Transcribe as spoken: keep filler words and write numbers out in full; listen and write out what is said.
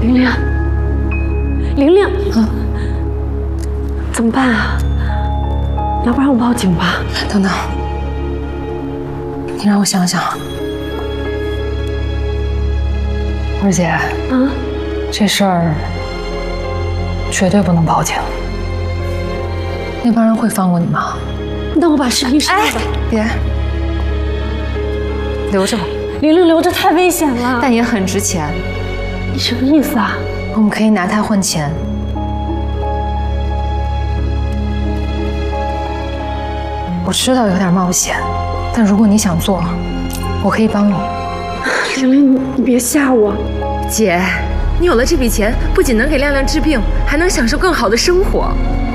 玲玲，玲玲，啊，怎么办啊？要不然我报警吧？ 等等，你让我想想。二姐，啊，这事儿绝对不能报警。那帮人会放过你吗？ 那我把视频删了吧。 别，留着吧。 玲玲，留着太危险了， 但也很值钱。 你什么意思啊？ 我们可以拿它换钱。我知道有点冒险，但如果你想做，我可以帮你。 玲玲，你你别吓我。 姐，你有了这笔钱，不仅能给亮亮治病，还能享受更好的生活。